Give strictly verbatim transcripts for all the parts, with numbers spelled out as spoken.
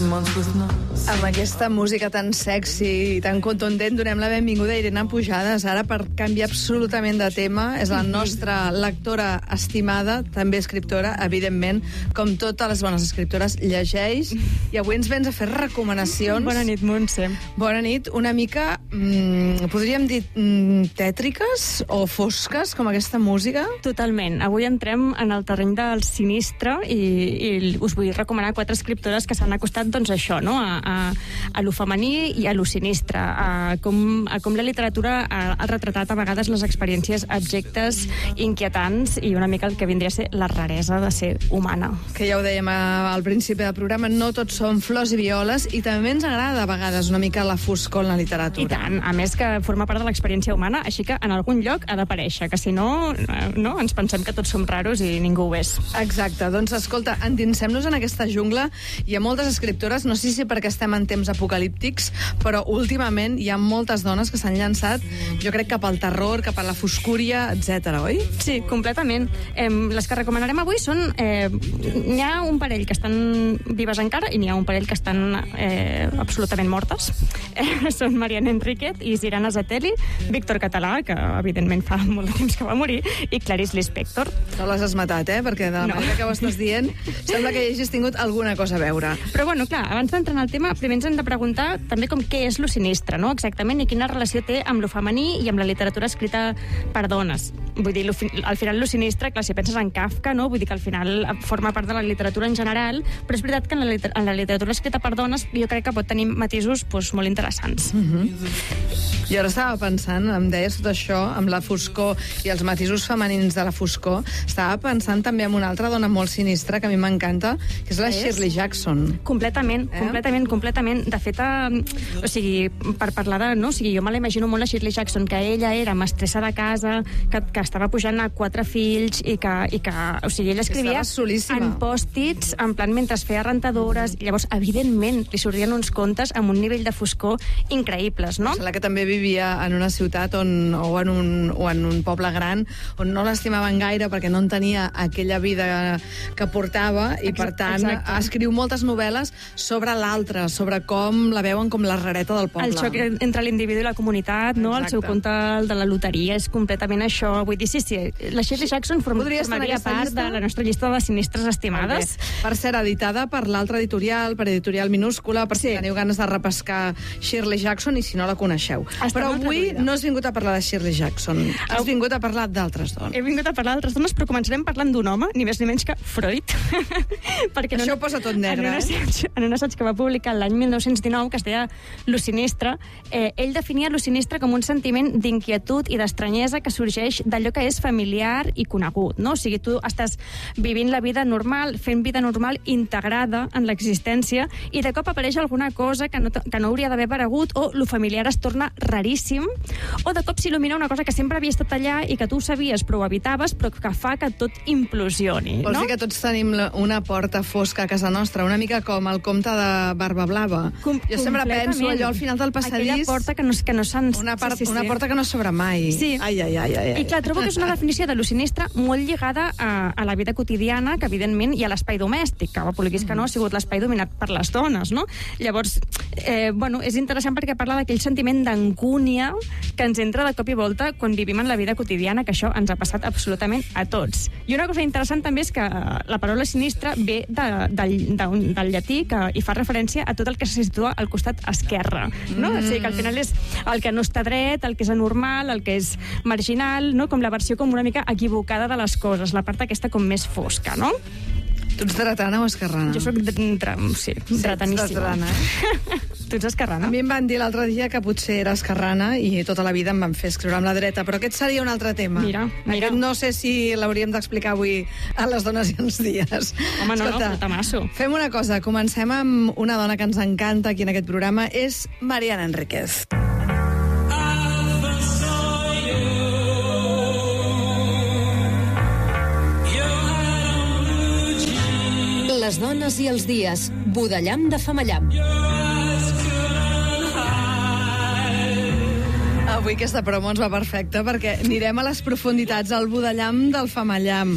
months with no... Amb aquesta música tan sexy i tan contundent donem la benvinguda a Irene Pujades. Ara, per canviar absolutament de tema, és la nostra lectora estimada, també escriptora, evidentment, com totes les bones escriptores, llegeix, i avui ens vens a fer recomanacions. Bona nit, Montse. Bona nit, una mica, mmm, podríem dir, mmm, tètriques o fosques, com aquesta música? Totalment. Avui entrem en el terreny del sinistre i, i us vull recomanar quatre escriptores que s'han acostat, doncs, això, no?, a, a, a lo femení i a lo sinistre, a com, a com la literatura ha, ha retratat a vegades les experiències abjectes, inquietants i una mica el que vindria a ser la raresa de ser humana. Que ja ho dèiem al principi del programa, no tots són flors i violes, i també ens agrada a vegades una mica la foscor en la literatura. I tant, a més que forma part de l'experiència humana, així que en algun lloc ha d'aparèixer, que si no, no, ens pensem que tots som raros i ningú ho és. Exacte, doncs escolta, endinsem-nos en aquesta jungla. Hi ha moltes escriptores, no sé si perquè estem en temps apocalíptics, però últimament hi ha moltes dones que s'han llançat, jo crec, cap al terror, cap a la foscúria, etcètera, oi? Sí, completament. Eh, les que recomanarem avui són... Eh, n'hi ha un parell que estan vives encara i n'hi ha un parell que estan eh, absolutament mortes. Eh, són Mariana Enríquez i Sirana Zatelli, Víctor Català, que evidentment fa molt de temps que va morir, i Clarice Lispector. No les has matat, eh? Perquè de la no. manera que ho estàs dient sembla que hi hagis tingut alguna cosa a veure. Però bueno, clar, abans d'entrar en el tema, primer ens hem de preguntar també com què és lo sinistre, no? Exactament, i quina relació té amb lo femení i amb la literatura escrita per dones. Vull dir, lo, al final lo sinistre, clar, si penses en Kafka, no? Vull dir que al final forma part de la literatura en general, però és veritat que en la, liter en la literatura escrita per dones jo crec que pot tenir matisos pues, molt interessants. Mm-hmm. Jo ara estava pensant, em deies tot això, amb la foscor i els matisos femenins de la foscor, estava pensant també en una altra dona molt sinistra que a mi m'encanta, que és la és? Shirley Jackson. Completament, eh? completament, completament. De fet, eh, o sigui, per parlar de... No? O sigui, jo me la imagino molt la Shirley Jackson, que ella era mestressa de casa, que, que estava pujant a quatre fills i que, i que o sigui, ella escrivia en pòstits, en plan mentre es feia rentadores, i llavors, evidentment, li sortien uns contes amb un nivell de foscor increïbles, no? Sembla que també vivia en una ciutat on, o, en un, o en un poble gran on no l'estimaven gaire perquè no en tenia aquella vida que portava i, per tant, exacte. Escriu moltes novel·les sobre l'altre, sobre com la veuen com la rareta del poble. El xoc entre l'individu i la comunitat, no? El seu conte de la loteria és completament això. Vull dir, sí, sí, la Shirley Jackson formaria part llista? de la nostra llista de sinistres estimades. Per ser editada per l'altra editorial, per Editorial Minúscula, per sí. si teniu ganes de repescar Shirley Jackson i si no la coneixeu. Està però avui traduïda. No has vingut a parlar de Shirley Jackson, has vingut a parlar d'altres dones. He vingut a parlar d'altres dones, però començarem parlant d'un home, ni més ni menys que Freud. Perquè això no, ho posa tot negre, en un assaig, eh? En un assaig que va publicar l'any mil nou-cents dinou, que es deia Lo sinistre, eh, ell definia lo sinistre com un sentiment d'inquietud i d'estranyesa que sorgeix d'allò que és familiar i conegut, no? O sigui, tu estàs vivint la vida normal, fent vida normal integrada en l'existència, i de cop apareix alguna cosa que no, que no hauria d'haver aparegut, o lo familiar es torna raríssim, o de cop s'il·lumina una cosa que sempre havia estat allà i que tu sabies però ho evitaves, però que fa que tot implosioni, no? Vols dir que tots tenim una porta fosca a casa nostra, una mica com el comte de Barba Blava. Com, jo sempre penso allò al final del passadís... Aquella porta que no, que no s'han... Una, part, sí, sí, una sí. porta que no s'obre mai. Sí. Ai, ai, ai, ai, ai. I clar, trobo que és una definició de lo sinistre molt lligada a, a la vida quotidiana, que evidentment hi ha l'espai domèstic, que vulguis que no, ha sigut l'espai dominat per les dones, no? Llavors, eh, bueno, és interessant perquè parla d'aquell sentiment d'angúnia que ens entra de cop i volta quan vivim en la vida quotidiana, que això ens ha passat absolutament a tots. I una cosa interessant també és que la paraula sinistre ve de, del, del, del llatí, que hi fa referència a tot el que se situa al costat esquerre, no? Mm. O sigui, que al final és el que no està dret, el que és anormal, el que és marginal, no? Com la versió com una mica equivocada de les coses, la part aquesta com més fosca, no? Tu ets dretana o esquerrana? Jo soc de, de, sí, sí, dretaníssima. Dretana, eh? Tu ets esquerrana? A mi em van dir l'altre dia que potser era esquerrana i tota la vida em van fer escriure amb la dreta, però aquest seria un altre tema. Mira, mira. Aquest no sé si l'hauríem d'explicar avui a les dones i els dies. Home, no, Escolta, no, putamasso. Fem una cosa, comencem amb una dona que ens encanta aquí en aquest programa, és Mariana Enríquez. Les dones i els dies, Budellam de Femallam. Avui aquesta promo ens va perfecta perquè anirem a les profunditats al Budellam del Femallam.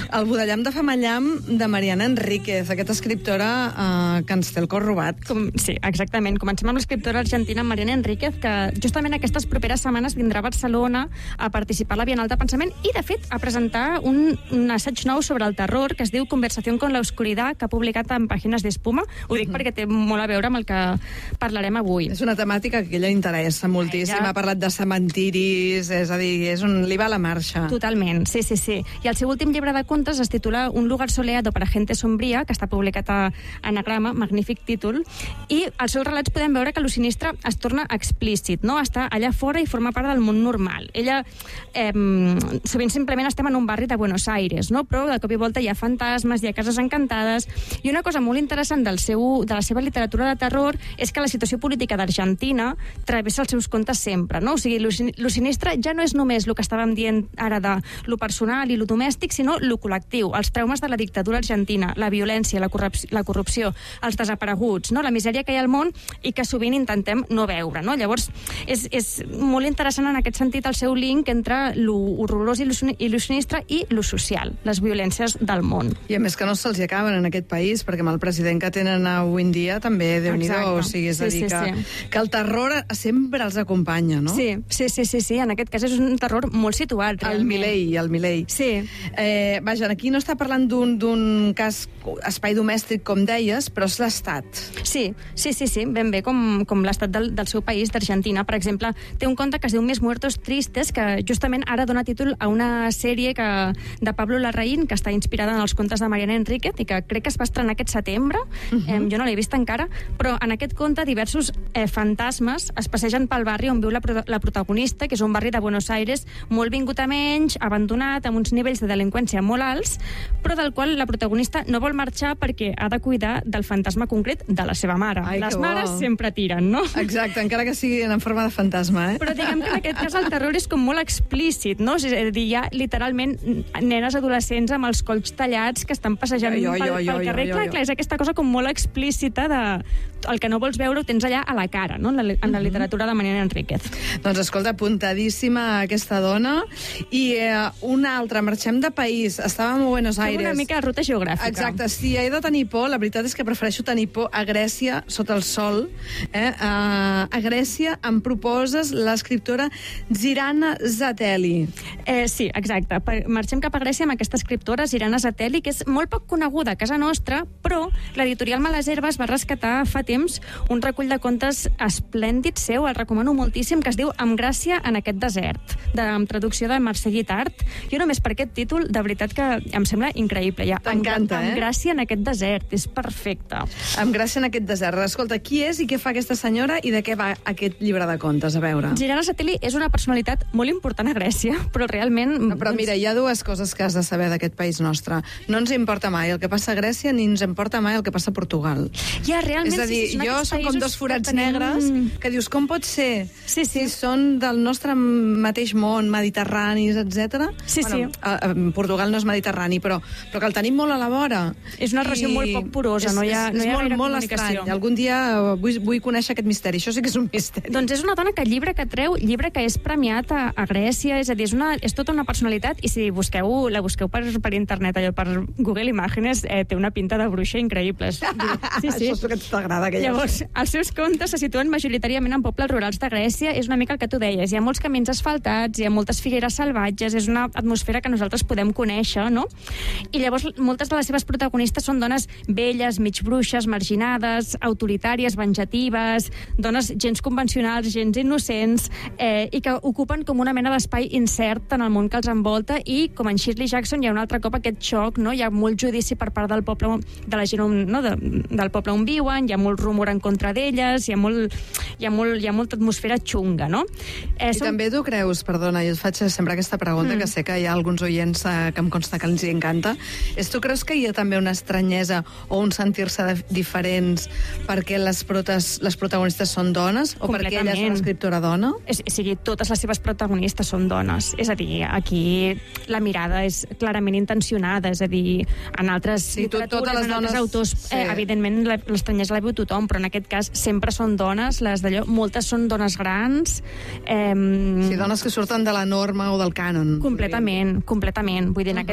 El Budellam de Famallam de Mariana Enríquez, aquesta escriptora eh, que ens té el cor robat. Com, sí, exactament. Comencem amb l'escriptora argentina Mariana Enríquez, que justament aquestes properes setmanes vindrà a Barcelona a participar a la Bienal de Pensament i, de fet, a presentar un, un assaig nou sobre el terror que es diu Conversación con la oscuridad, que ha publicat en Pàgines d'Espuma. Ho dic mm-hmm. perquè té molt a veure amb el que parlarem avui. És una temàtica que a ella interessa moltíssim. Ja... Ha parlat de cementiris, és a dir, és un... li va a la marxa. Totalment, sí, sí, sí. I el seu últim llibre de contes es titula Un lugar soleado para gente sombría, que està publicat a Anagrama, magnífic títol, i als seus relats podem veure que lo sinistre es torna explícit, no? Està allà fora i forma part del món normal. Ella, eh, sovint simplement estem en un barri de Buenos Aires, no? Però de cop i volta hi ha fantasmes, hi ha cases encantades, i una cosa molt interessant del seu, de la seva literatura de terror és que la situació política d'Argentina travessa els seus contes sempre, no? O sigui, lo, lo sinistre ja no és només el que estàvem dient ara de lo personal i lo domèstic, sinó lo col·lectiu, els traumes de la dictadura argentina, la violència, la corrupció, la corrupció els desapareguts, no? La misèria que hi ha al món i que sovint intentem no veure, no? Llavors, és, és molt interessant en aquest sentit el seu link entre lo horrorós i lo, i lo sinistre i lo social, les violències del món. I a més que no se'ls acaben en aquest país, perquè amb el president que tenen avui en dia també, Déu-n'hi-do, o sigui, és a dir, sí, sí, que, sí. que el terror sempre els acompanya, no? Sí, sí, sí, sí, sí. En aquest cas és un terror molt situat, realment. El Milei, el Milei. Sí. Eh, vaja, aquí no està parlant d'un cas espai domèstic, com deies, però és l'Estat. Sí, sí, sí, sí, ben bé, com, com l'Estat del, del seu país, d'Argentina. Per exemple, té un conte que es diu Mis muertos tristes, que justament ara dona títol a una sèrie que, de Pablo Larraín, que està inspirada en els contes de Mariana Enríquez i que crec que es va estrenar aquest setembre. Uh -huh. eh, jo no l'he vist encara, però en aquest conte diversos eh, fantasmes es passegen pel barri on viu la, la protagonista, que és un barri de Buenos Aires molt vingut a menys, abandonat, amb uns nivells de delinqüència molt alts, però del qual la protagonista no vol marxar perquè ha de cuidar del fantasma concret de la seva mare. Ai, les mares bo. Sempre tiren, no? Exacte, encara que siguin en forma de fantasma, eh? Però diguem que en aquest cas el terror és com molt explícit, no? És a dir, hi ha literalment nenes adolescents amb els colls tallats que estan passejant jo, jo, pel, jo, pel jo, carrer. jo, Clar, jo. clar, és aquesta cosa com molt explícita de... El que no vols veure ho tens allà a la cara, no? En la, en la literatura de Mariana Enríquez. Doncs escolta, apuntadíssima aquesta dona. I eh, una altra, marxem de país. Estàvem a Buenos Aires. Fem una mica de ruta geogràfica. Exacte, si he de tenir por, la veritat és que prefereixo tenir por a Grècia sota el sol. Eh? Uh, a Grècia em proposes l'escriptora Zirana Zateli. Eh, sí, exacte. Marxem cap a Grècia amb aquesta escriptora, Zirana Zateli, que és molt poc coneguda a casa nostra, però l'editorial Males Herbes va rescatar fa temps un recull de contes esplèndid seu, el recomano moltíssim, que es diu Amb Gràcia en aquest desert, de, amb traducció de Mercè Guitart. Jo només per aquest títol, de veritat que em sembla increïble. Ja, T'encanta, amb, eh? Amb Gràcia en aquest desert, és perfecte. Amb Gràcia en aquest desert. Escolta, qui és i què fa aquesta senyora i de què va aquest llibre de contes? A veure. Zirana Zateli és una personalitat molt important a Grècia, però realment... No, però mira, hi ha dues coses que has de saber d'aquest país nostre. No ens importa mai el que passa a Grècia ni ens importa mai el que passa a Portugal. Ja, realment, és a dir, sí, jo som com dos forats tenim... negres que dius, com pot ser? Sí, sí. Si són del nostre mateix món, mediterranis, etcètera. Sí, bueno, sí. A, a, Portugal no és mediterrani, però, però que el tenim molt a la vora. És una regió I molt poc porosa, és, no hi ha, no hi ha molt, gaire molt comunicació. Estrany. Algun dia vull, vull conèixer aquest misteri. Això sí que és un misteri. Doncs és una dona que llibre que treu, llibre que és premiat a, a Grècia, és a dir, és, una, és tota una personalitat, i si busqueu, la busqueu per, per internet, allò per Google Imágenes, eh, té una pinta de bruixa increïble. Sí, sí. Això és que t'agrada. Llavors, els seus contes se situen majoritàriament en pobles rurals de Grècia, és una mica el que tu deies, hi ha molts camins asfaltats, hi ha moltes figueres salvatges, és una atmosfera que nosaltres podem conèixer, no? I llavors moltes de les seves protagonistes són dones velles, mig bruixes, marginades, autoritàries, venjatives, dones gens convencionals, gens innocents, eh, i que ocupen com una mena d'espai incert en el món que els envolta, i com en Shirley Jackson hi ha un altre cop aquest xoc, no? Hi ha molt judici per part del poble, de la gent on, no? de, del poble on viuen, hi ha molt rumor en contra d'elles, hi ha, molt, hi, ha molt, hi ha molta atmosfera xunga, no? Eh, I som... també tu creus, perdona, jo et faig sempre aquesta pregunta, mm. que sé que hi ha alguns oients eh, que em consta que els hi encanta, és tu creus que hi ha també una estranyesa o un sentir-se diferents perquè les, protes, les protagonistes són dones o perquè ella és una escriptora dona? És, o sigui, totes les seves protagonistes són dones. És a dir, aquí la mirada és clarament intencionada, és a dir, en altres sí, literatures, totes les en altres dones, autors, sí. eh, evidentment l'estranyesa la viu tothom, però en aquest cas sempre són dones, les d'allò, moltes són dones grans. Eh, sí, dones que surten de la norma o del cànon. Completament, completament. Vull dir, en uh -huh.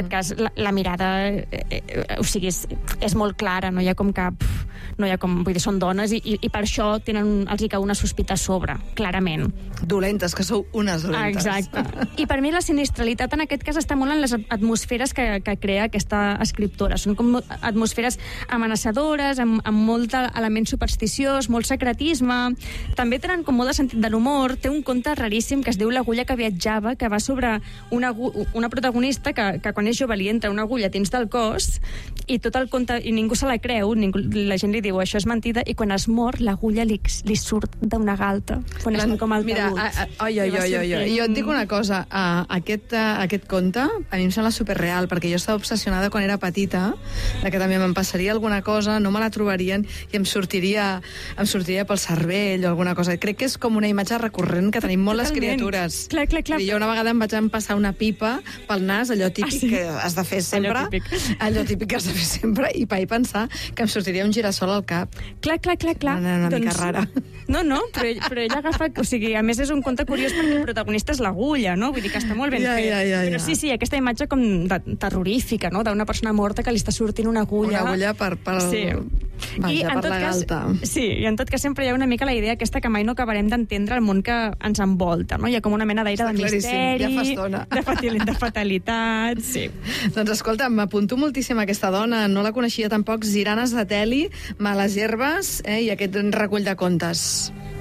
aquest cas la, la mirada eh, eh, o sigui, és, és molt clara, no hi ha com cap no hi ha com, vull dir, són dones i, i, i per això tenen, els hi cau una sospita a sobre, clarament. Dolentes, que sou unes dolentes. Exacte. I per mi la sinistralitat en aquest cas està molt en les atmosferes que, que crea aquesta escriptora. Són com atmosferes amenaçadores, amb, amb molt element supersticiós, molt secretisme. També tenen com molt de sentit de l'humor. Té un conte raríssim que es diu L'agulla que viatjava, que va sobre una, una protagonista que, que quan és jove li entra una agulla dins del cos i tot el conte, i ningú se la creu, ningú, la gent li diu això és mentida, i quan es mor l'agulla li, li surt d'una galta quan està com al Mira, a, a, oi, oi, oi, oi, oi. Jo et dic una cosa, uh, aquest, uh, aquest conte a mi em sembla superreal, perquè jo estava obsessionada quan era petita, de que també me'n passaria alguna cosa, no me la trobarien i em sortiria, em sortiria pel cervell o alguna cosa. Crec que és com una imatge recurrent que tenim molt les criatures. Clar, clar, clar. I jo una vegada em vaig passar una pipa pel nas, allò típic ah, sí? que has de fer sempre. Allò típic. Allò típic que has de fer sempre, i vaig pensar que em sortiria un girassol al cap. Clar, clar, clar, clar. Una, una doncs, mica rara. No, no, però, però ell agafa... O sigui, a més és un conte curiós perquè el protagonista és l'agulla, no? Vull dir que està molt ben ja, fet. Ja, ja, ja. Però sí, sí, aquesta imatge com de, terrorífica, no? D'una persona morta que li està sortint una agulla. Una agulla per, per, sí. Vaja, I en per tot la cas, galta. Sí, i en tot cas sempre hi ha una mica la idea aquesta que mai no acabarem d'entendre el món que ens envolta, no? Hi ha com una mena d'aire de misteri, ja fa estona. de, fatil, de fatalitat, sí. Doncs escolta, m'apunto moltíssim a aquesta dona, no la coneixia tampoc, Ziranes de Teli, Males herbes, eh, i aquest recull de contes.